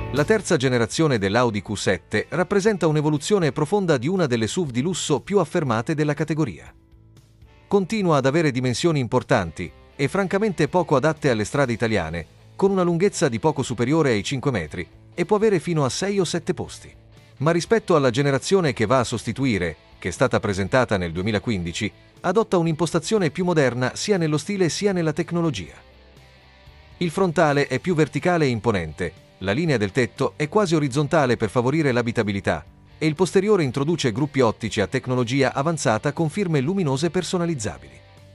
La terza generazione dell'Audi Q7 rappresenta un'evoluzione profonda di una delle SUV di lusso più affermate della categoria. Continua ad avere dimensioni importanti e francamente poco adatte alle strade italiane, con una lunghezza di poco superiore ai 5 metri e può avere fino a 6 o 7 posti. Ma rispetto alla generazione che va a sostituire, che è stata presentata nel 2015, adotta un'impostazione più moderna sia nello stile sia nella tecnologia. Il frontale è più verticale e imponente, la linea del tetto è quasi orizzontale per favorire l'abitabilità e il posteriore introduce gruppi ottici a tecnologia avanzata con firme luminose personalizzabili.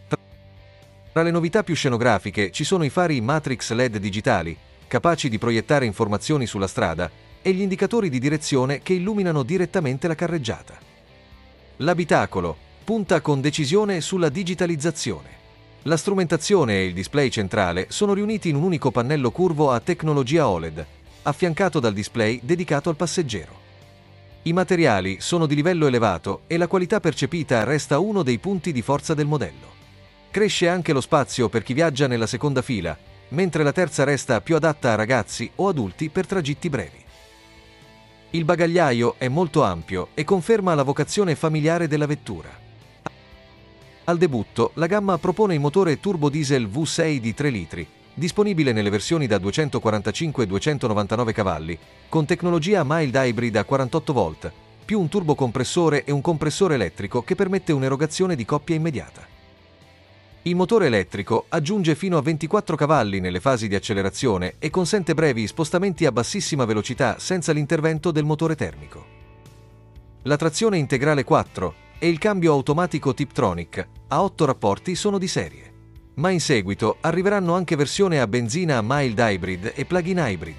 Tra le novità più scenografiche ci sono i fari Matrix LED digitali, capaci di proiettare informazioni sulla strada, e gli indicatori di direzione che illuminano direttamente la carreggiata. L'abitacolo punta con decisione sulla digitalizzazione. La strumentazione e il display centrale sono riuniti in un unico pannello curvo a tecnologia OLED, affiancato dal display dedicato al passeggero. I materiali sono di livello elevato e la qualità percepita resta uno dei punti di forza del modello. Cresce anche lo spazio per chi viaggia nella seconda fila, mentre la terza resta più adatta a ragazzi o adulti per tragitti brevi. Il bagagliaio è molto ampio e conferma la vocazione familiare della vettura. Al debutto, la gamma propone il motore turbo diesel V6 di 3 litri, disponibile nelle versioni da 245 e 299 cavalli, con tecnologia mild hybrid a 48 volt, più un turbocompressore e un compressore elettrico che permette un'erogazione di coppia immediata. Il motore elettrico aggiunge fino a 24 cavalli nelle fasi di accelerazione e consente brevi spostamenti a bassissima velocità senza l'intervento del motore termico. La trazione integrale 4 e il cambio automatico Tiptronic a 8 rapporti sono di serie, ma in seguito arriveranno anche versione a benzina mild hybrid e plug-in hybrid.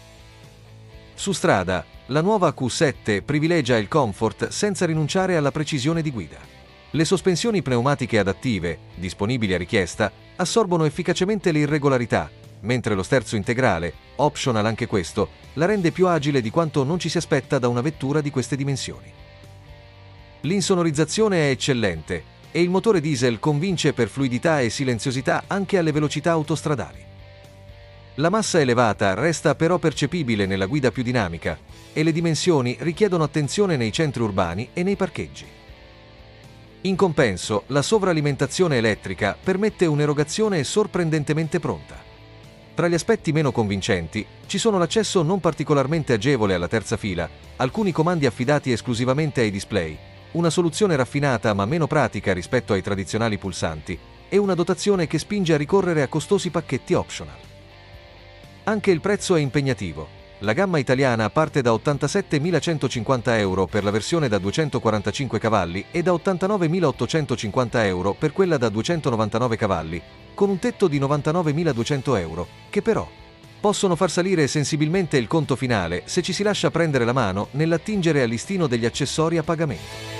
Su strada, la nuova Q7 privilegia il comfort senza rinunciare alla precisione di guida. Le sospensioni pneumatiche adattive, disponibili a richiesta, assorbono efficacemente le irregolarità, mentre lo sterzo integrale, optional anche questo, la rende più agile di quanto non ci si aspetta da una vettura di queste dimensioni. L'insonorizzazione è eccellente e il motore diesel convince per fluidità e silenziosità anche alle velocità autostradali. La massa elevata resta però percepibile nella guida più dinamica e le dimensioni richiedono attenzione nei centri urbani e nei parcheggi. In compenso, la sovralimentazione elettrica permette un'erogazione sorprendentemente pronta. Tra gli aspetti meno convincenti ci sono l'accesso non particolarmente agevole alla terza fila, alcuni comandi affidati esclusivamente ai display, una soluzione raffinata ma meno pratica rispetto ai tradizionali pulsanti e una dotazione che spinge a ricorrere a costosi pacchetti optional. Anche il prezzo è impegnativo. La gamma italiana parte da 87.150 euro per la versione da 245 cavalli e da 89.850 euro per quella da 299 cavalli, con un tetto di 99.200 euro, che però possono far salire sensibilmente il conto finale se ci si lascia prendere la mano nell'attingere al listino degli accessori a pagamento.